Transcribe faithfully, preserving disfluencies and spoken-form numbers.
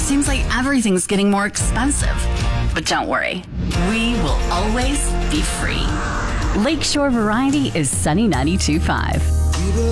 seems like everything's getting more expensive. But don't worry, we will always be free. Lakeshore Variety is Sunny ninety-two point five.